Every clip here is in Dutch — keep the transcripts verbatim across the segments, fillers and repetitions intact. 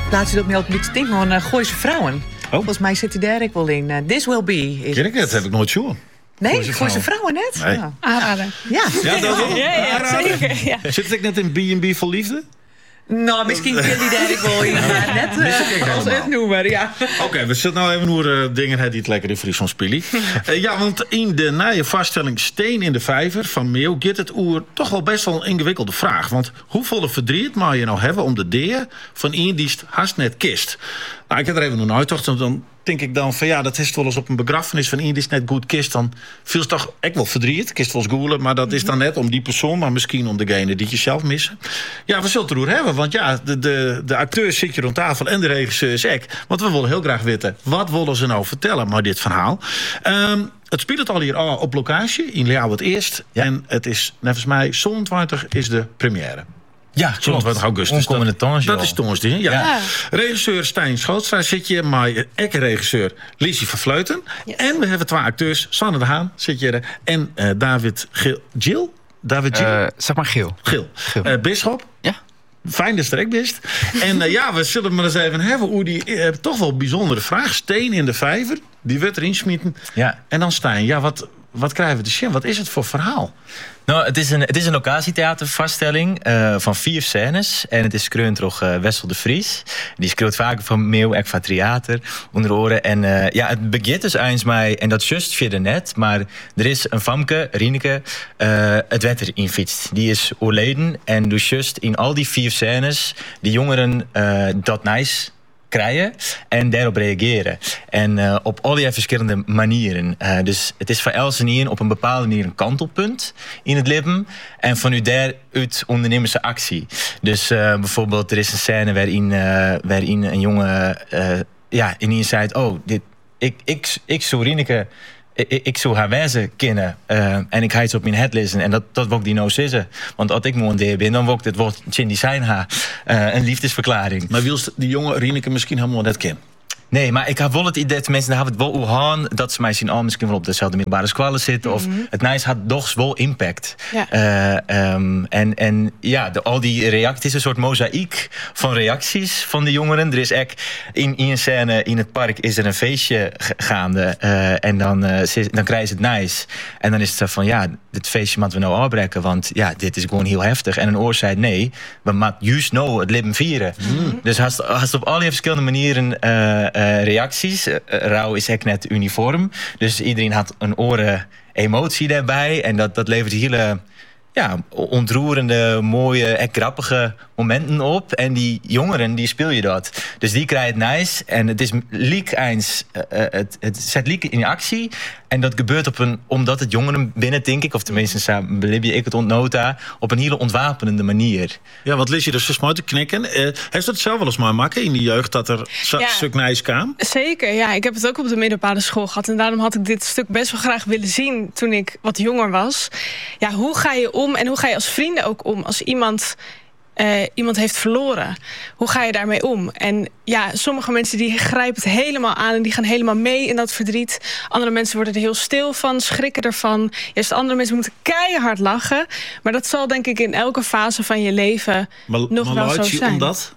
Laat je dat me ook niet denken aan uh, Gooise vrouwen. Oh. Volgens mij zit hij daar ook wel in. Uh, This Will Be. Ken ik het? Heb ik nooit zo. Nee, Gooise vrouwen net? Nee. Ja. Aanraden. Ja, ja, dat ja, ja, ja, zeker. Ja. Zit ik net in B en B voor liefde? Nou, misschien ken die daar ik wel in. Maar net uh, als uitnoemer, ja. Oké, okay, we zitten nou even naar uh, dingen die het lekker in Friesland spelen. uh, ja, want in de nieuwe vaststelling Steen in de Vijver van Meeuw gaat het oer toch wel best wel een ingewikkelde vraag. Want hoeveel verdriet mag je nou hebben om de deer van iemand die het haast net kist? Nou, ik heb er even nog uitgedacht. Dan denk ik dan van ja, dat is wel eens op een begrafenis van iemand die het net goed kist. Dan viel het toch echt wel verdriet. Kist wel eens goelen, maar dat is dan net om die persoon, maar misschien om degene die je zelf missen. Ja, we zullen het erover hebben. Want ja, de, de, de acteurs zitten hier rond tafel en de regisseurs ook. Want we willen heel graag weten, wat willen ze nou vertellen met dit verhaal? Um, Het speelt het al hier al op locatie, in Leeuwarden het eerst. Ja. En het is, volgens mij, zesentwintig is de première. Ja, zesentwintig augustus. Onkomende tons, Dat is tons, ja. ja. Regisseur Stijn Schootstra zit je, maar ekke-regisseur Lisie van Vleuten. Yes. En we hebben twee acteurs, Sanne de Haan zit je er, en uh, David Gil. Jill? David Jill? Uh, zeg maar Gil. Gil. Gil. Uh, Bisschop. Ja. Fijn dat je er ook bent. En uh, ja, we zullen maar eens even hebben hoe die uh, toch wel bijzondere vraag. Steen in de vijver, die werd erin smieten. Ja. En dan Stijn, ja, wat, wat krijgen we te zien? Wat is het voor verhaal? Nou, het is een, het is een locatietheatervaststelling uh, van vier scènes. En het is gekreund door uh, Wessel de Vries. Die schreeuwt vaker van Meeuw, ek van theater, onder oren. En uh, ja, het begint dus eens mij, en dat just via de net, maar er is een famke, Rieneke, uh, het werd erin fietst. Die is overleden en dus just in al die vier scènes die jongeren uh, dat nice krijgen en daarop reageren. En uh, op allerlei verschillende manieren. Uh, dus het is voor elke een op een bepaalde manier een kantelpunt in het leven. En van u daaruit ondernemen ze actie. Dus uh, bijvoorbeeld, er is een scène waarin, uh, waarin een jongen uh, ja, in die zei, oh, dit, ik, ik, ik zou Rieneke, Ik, ik zou haar wezen kennen uh, en ik ga iets op mijn head lezen en dat, dat wil ik die nou zeggen. Want als ik moe een deer ben, dan wil ik dit woord Cindy zijn haar uh, een liefdesverklaring. Maar wil die jonge Rieneke misschien helemaal net kennen? Nee, maar ik heb wel het idee dat mensen hebben het wel hoe gaan dat ze mij zien al misschien wel op dezelfde middelbare squallen zitten. Mm-hmm. Of het nice had toch wel impact. Ja. Uh, um, en, en ja, de, al die reacties, is een soort mozaïek van reacties van de jongeren. Er is echt in, in een scène in het park is er een feestje gaande. Uh, en dan, uh, dan krijgen ze het nice. En dan is het van ja, dit feestje moeten we nou afbreken. Want ja, dit is gewoon heel heftig. En een oor zei nee, we moeten juist nou het leven vieren. Mm. Dus als, als op al die verschillende manieren Uh, Uh, reacties. Uh, rouw is echt net uniform. Dus iedereen had een oren emotie daarbij. En dat, dat levert hele ja, ontroerende, mooie en grappige momenten op. En die jongeren, die speel je dat. Dus die krijgen het nice. En het is liek eens, uh, het, het zet liek in actie. En dat gebeurt op een, omdat het jongeren binnen, denk ik, of tenminste, belibje ik het ontnota, op een hele ontwapenende manier. Ja, wat lees je dus zo te knikken? Uh, heeft dat zelf wel eens maar maken in die jeugd dat er zo'n ja, stuk nice kwam? Zeker, ja. Ik heb het ook op de middelbare school gehad. En daarom had ik dit stuk best wel graag willen zien toen ik wat jonger was. Ja, hoe ga je om en hoe ga je als vrienden ook om als iemand Uh, iemand heeft verloren. Hoe ga je daarmee om? En ja, sommige mensen die grijpen het helemaal aan en die gaan helemaal mee in dat verdriet. Andere mensen worden er heel stil van, schrikken ervan. Juist andere mensen moeten keihard lachen. Maar dat zal denk ik in elke fase van je leven maar, nog maar wel zo zijn. Omdat?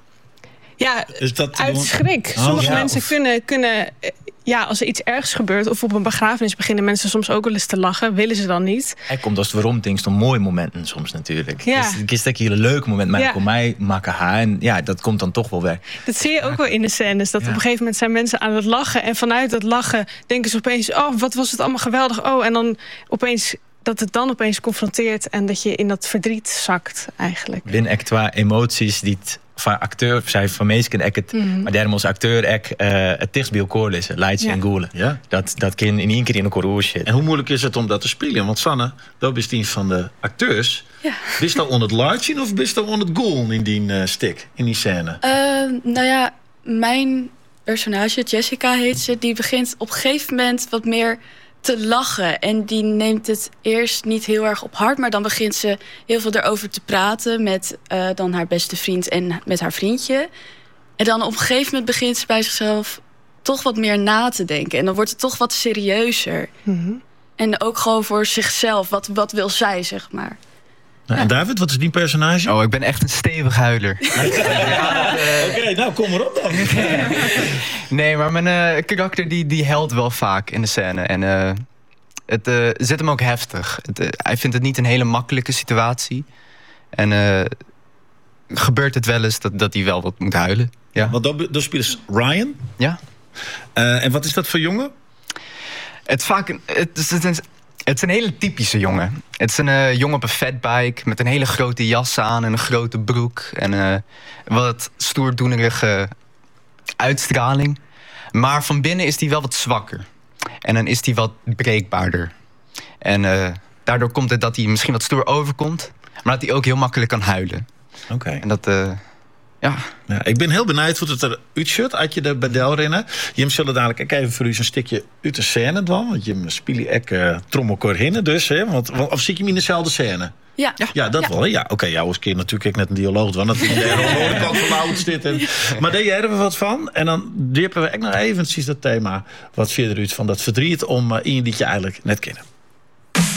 Ja, is dat uit schrik. Oh, sommige ja, mensen of... kunnen, kunnen ja, als er iets ergs gebeurt of op een begrafenis beginnen mensen soms ook wel eens te lachen. Willen ze dan niet? Er komt als het waarom denkst om mooie momenten soms natuurlijk. Ja. Het is een hele leuke moment, maar ja. kom mij maken haar en ja, dat komt dan toch wel weg. Dat zie je ook wel in de scènes. Dat ja. op een gegeven moment zijn mensen aan het lachen en vanuit dat lachen denken ze opeens, oh, wat was het allemaal geweldig. Oh, en dan opeens dat het dan opeens confronteert en dat je in dat verdriet zakt eigenlijk. Binnen echt twee emoties die het van acteur, zij van meesken ek het, mm-hmm. maar daarom als acteur ek uh, het dichtst bij elkaar lezen, Leidje ja. en Goelen. Ja. Dat, dat kan in één keer in elkaar zitten. En hoe moeilijk is het om dat te spelen? Want Sanne, dat is een van de acteurs. Ja. Bist dat onder het Leidje of bist dat onder het Goelen in die uh, stik, in die scène? Uh, nou ja, mijn personage, Jessica heet ze, die begint op een gegeven moment wat meer te lachen. En die neemt het eerst niet heel erg op hart, maar dan begint ze heel veel erover te praten met uh, dan haar beste vriend en met haar vriendje. En dan op een gegeven moment begint ze bij zichzelf toch wat meer na te denken. En dan wordt het toch wat serieuzer. Mm-hmm. En ook gewoon voor zichzelf. Wat, wat wil zij, zeg maar. Nou, en David, wat is die personage? Oh, ik ben echt een stevig huiler. ja, uh, Oké, okay, nou kom erop dan. Nee, maar mijn uh, karakter die, die helpt wel vaak in de scène. En uh, het uh, zit hem ook heftig. Het, uh, hij vindt het niet een hele makkelijke situatie. En uh, gebeurt het wel eens dat, dat hij wel wat moet huilen. Ja. Want dan, dan speelt Ryan. Ja. Uh, en wat is dat voor jongen? Het, vaak, het, is, het, is, het is een hele typische jongen. Het is een uh, jongen op een fatbike met een hele grote jas aan en een grote broek. En uh, wat stoerdoenerige uitstraling. Maar van binnen is hij wel wat zwakker. En dan is hij wat breekbaarder. En uh, daardoor komt het dat hij misschien wat stoer overkomt. Maar dat hij ook heel makkelijk kan huilen. Oké. Okay. En dat... Uh, Ja. Ja, ik ben heel benieuwd hoe het er uitziet uit je de bedel rennen. Je zullen dadelijk ook even voor u een stukje uit de scène dan. Want je spelen ek uh, trommelkoor hinnen dus. Hè? Want, of zie je hem in dezelfde scène? Ja. Ja, ja dat ja. wel. Ja, oké. Okay, jou als keer natuurlijk net een dialoog. Want dat in de kant van de oud zit. En, maar daar hebben we wat van. En dan dippen we ook nog even precies dat thema wat verder uit van dat verdriet om uh, in je liedje eigenlijk net kennen.